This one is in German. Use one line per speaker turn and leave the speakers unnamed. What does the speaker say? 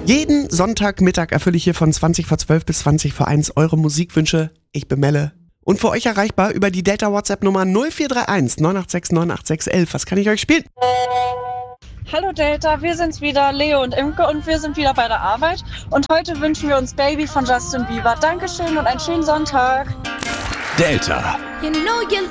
Jeden Sonntagmittag erfülle ich hier von 20 vor 12 bis 20 vor 1 eure Musikwünsche. Ich bin Melle. Und für euch erreichbar über die Delta WhatsApp Nummer 0431 986 986 11. Was kann ich euch spielen?
Hallo Delta, wir sind's wieder, Leo und Imke, und wir sind wieder bei der Arbeit. Und heute wünschen wir uns Baby von Justin Bieber. Dankeschön und einen schönen Sonntag.
Delta.